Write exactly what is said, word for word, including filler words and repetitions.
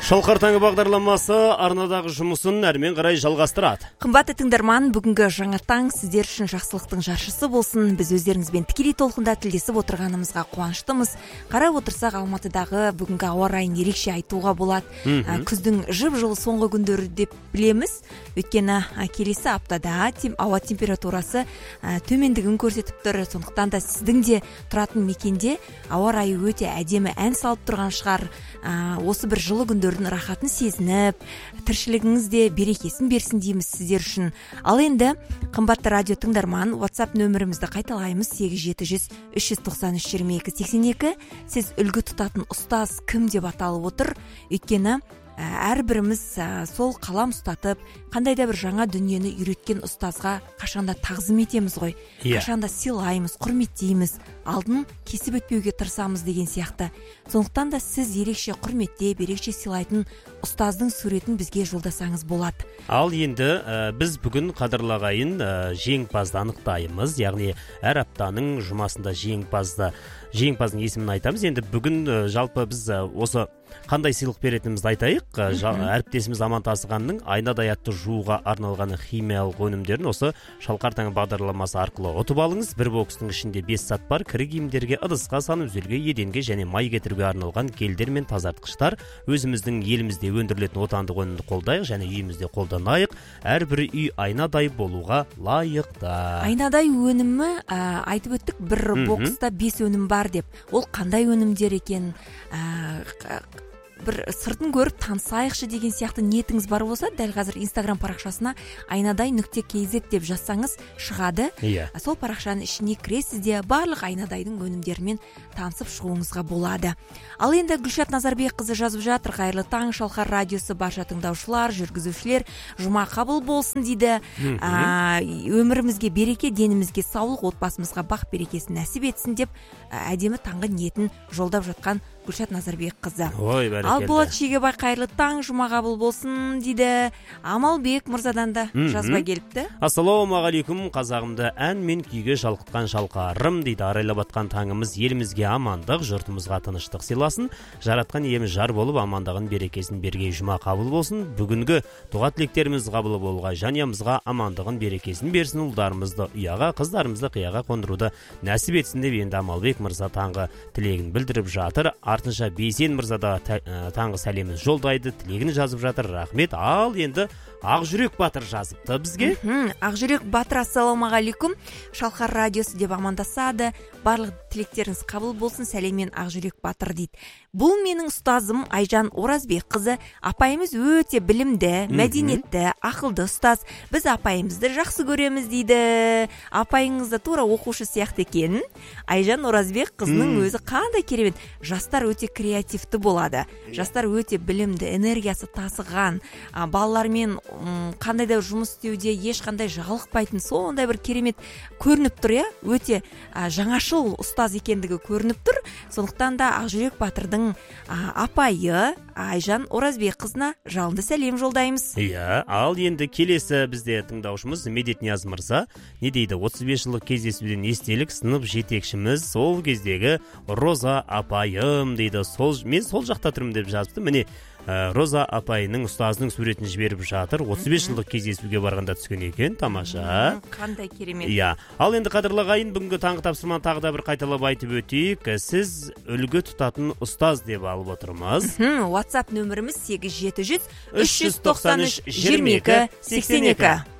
Шалқар таңы бағдарламасы арнадағы жұмысын әрмен қарай жалғастырады. Қымбатты тыңдарман, бүгінгі жаңа таң сіздер үшін жақсылықтың жаршысы болсын. Біз өздеріңізбен тікелей толқында тілдесіп отырғанымызға қуаныштымыз. Қарап отырсақ, Алматыдағы бүгінгі ауа райын ерекше айтуға болады. Ә, күздің жып-жылы соңғы күндері деп білеміз. Өйткені ә, келесі аптада тем, ауа температурасы ә, төмендігін көрсетіп тұр. Сондықтан да сіздің де тұратын мекенде ауа райы өте әдемі ән салып тұрған шығар. Ә, осы бір жылы күндердің рахатын сезініп, тіршілігіңізде берекесін берсін дейміз сіздер үшін. Ал енді, қымбатты радио тыңдарман, WhatsApp нөмірімізді қайталаймыз: сегіз жеті жүз үш жүз тоқсан үш жиырма екі сексен екі. Сіз үлгі тұтатын ұстаз кім деп аталып отыр? Өйткені әрбіріміз сол қалам ұстатып, қандай да бір жаңа дүниені үйреткен ұстазға қашанда тағзым етеміз ғой. Yeah. Қашанда сыйлаймыз, құрметтейміз, алдын кесіп өтпеуге тырысамыз деген сияқты. Сондықтан да сіз ерекше құрметтеп, ерекше сыйлайтын ұстаздың суретін бізге жолдасаңыз болады. Ал енді ә, біз бүгін қадірлағайын ә, жеңімпазды анықтаймыз. Яғни әр аптаның жұмасында жеңімпазды жеңімпаздың есімін айтамыз. Енді бүгін ә, жалпы біз ә, осы қандай сыйлық беретінімізді айтайық. Әріптесіміз Амантасығанның айнадай атты жууға арналған химиялық өнімдерін осы Шалқар таңы бағдарламасы арқылы ұтып алыңыз. Бір бокстың ішінде бес зат бар: кірі киімдерге, ыдысқа, санузелге, еденге және май кетіруге арналған гельдер мен тазартқыштар. Өзіміздің елімізде өндірілетін отандық өнімді қолдайық және үйімізде қолданайық. Әрбір үй айнадай болуға лайықты. Айнадай өнімі ә, айтып өттік, бір бокста бес өнім бар деп. Ол қандай өнімдер екен? Ә, бір сыртын көріп танысайықшы деген сияқты ниетіңіз бар болса, дәл қазір Инстаграм парақшасына айнадай нүкте kz деп жазсаңыз шығады. Yeah. Сол парақшаның ішіне кіресіз де барлық айнадайдың өнімдерімен танысып шығуыңызға болады. Ал енді Гүлшат Назарбекқызы жазып жатыр: қайырлы таң, Шалқар радиосы барша тыңдаушылар, жүргізушілер, жұма қабыл болсын дейді. А, өмірімізге береке, денімізге саулық, отбасымызға бақ берекесін нәсіп етсін деп ә, әдемі таңғы ниетін жолдап жатқан Гүлшат Назарбекқызы. Ой, бәрекелді. Ал Болат Шегебай қайырлы таң, жұма қабыл болсын дейді. Амалбек мырзадан да жазба келіпті. Ассалаумағалейкум, қазағымды ән мен күйге шалқытқан шалқарым дейді. Арайлап атқан таңымыз елімізге амандық, жұртымызға тыныштық сыйласын. Жаратқан иеміз жар болып, амандығын берекесін берген жұма қабыл болсын. Бүгінгі дұға тілектеріміз қабыл болуға, жанұямызға амандығын берекесін берсін. Ұлдарымызды ұяға, қыздарымызды қияға қондыруды нәсіп етсін деп енді Амалбек мырза таңғы тілегін білдіріп жатыр. Артынша Бейсен мырза да таңғы сәлемін жолдайды, тілегін жазып жатыр. Рахмет. Ал енді Ақжүрек Батыр жазыпты бізге. Ақжүрек Батыр, ассалаумағалейкум, Шалқар радиосы деп амандасады. Барлық тілектеріңіз қабыл болсын, сәлеммен Ақжүрек Батыр дейді. Бұл менің ұстазым Айжан Оразбекқызы. Апайымыз өте білімді, мәдениетті, ақылды ұстаз. Біз апайымызды жақсы көреміз дейді. Апайыңызда тура оқушы сияқты екен. Айжан Оразбекқызының өзі қандай керемет. Жастар өте креативті болады. Жастар өте білімді, энергиясы тасыған, балалармен қандай да жұмыс істеуде ешқандай жалықпайтын, сондай бір керемет көрініп тұр, иә? Өте жаңашыл ұстаз екендігі көрініп тұр. Сондықтан да Ақжүрек Батырдың апайы Айжан Оразбекқызына жалынды сәлем жолдаймыз. Иә, ал енді келесі бізде тыңдаушымыз Медетнияз мырза не дейді? отыз бес жылдық кездесуден естелік, сынып жетекшіміз сол кездегі Роза апайым дейді. Сол, мен сол жақта тұрмын деп жазыпты. Міне, Роза апайының ұстазының суретін жіберіп жатыр. отыз бес жылдық кездесуге барғанда түскен екен. Тамаша. Қандай керемет. Иә. Ал енді қадірлағайын, бүгінгі таңғы тапсырманы тағы да бір қайталап айтып өтейік. Сіз үлгі тұтатын ұстаз деп алып отырмыз. WhatsApp нөміріміз сегіз жеті жүз үш жүз тоқсан үш жиырма екі сексен екі.